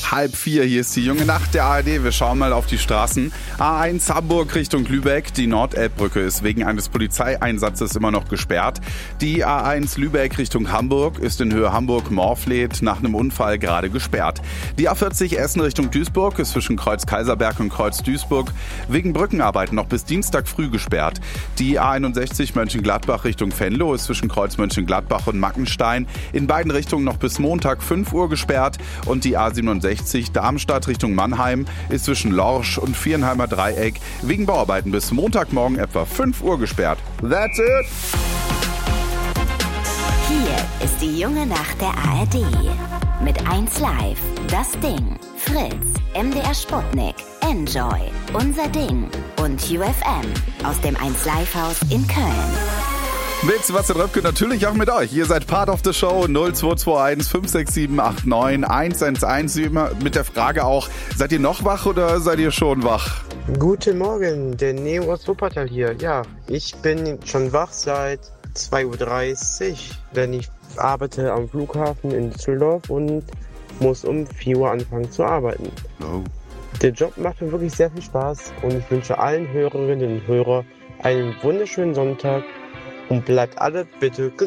3:30. Hier ist die junge Nacht der ARD. Wir schauen mal auf die Straßen. A1 Hamburg Richtung Lübeck. Die Nordelbbrücke ist wegen eines Polizeieinsatzes immer noch gesperrt. Die A1 Lübeck Richtung Hamburg ist in Höhe Hamburg-Morfleet nach einem Unfall gerade gesperrt. Die A40 Essen Richtung Duisburg ist zwischen Kreuz Kaiserberg und Kreuz Duisburg wegen Brückenarbeiten noch bis Dienstag früh gesperrt. Die A61 Mönchengladbach Richtung Venlo ist zwischen Kreuz Mönchengladbach und Mackenstein in beiden Richtungen noch bis Montag 5 Uhr gesperrt. Und die A67 Darmstadt Richtung Mannheim ist zwischen Lorsch und Vierenheimer Dreieck wegen Bauarbeiten bis Montagmorgen etwa 5 Uhr gesperrt. That's it! Hier ist die junge Nacht der ARD. Mit 1 Live, Das Ding, Fritz, MDR Sputnik, Enjoy, Unser Ding und UFM aus dem 1 Live Haus in Köln. Mit Sebastian Röpke natürlich auch mit euch. Ihr seid Part of the Show 0221 567 89 111. Wie immer mit der Frage auch, seid ihr noch wach oder seid ihr schon wach? Guten Morgen, der Neo aus Wuppertal hier. Ja, ich bin schon wach seit 2:30 Uhr, denn ich arbeite am Flughafen in Düsseldorf und muss um 4 Uhr anfangen zu arbeiten. Oh. Der Job macht mir wirklich sehr viel Spaß und ich wünsche allen Hörerinnen und Hörern einen wunderschönen Sonntag und bleibt alle bitte gesund.